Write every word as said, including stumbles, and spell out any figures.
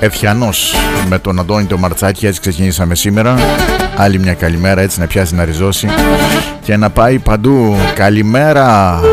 Ευχιανός με τον Αντώνη το Μαρτσάκη. Έτσι ξεκινήσαμε σήμερα. Άλλη μια καλημέρα, έτσι να πιάσει να ριζώσει και να πάει παντού. Καλημέρα.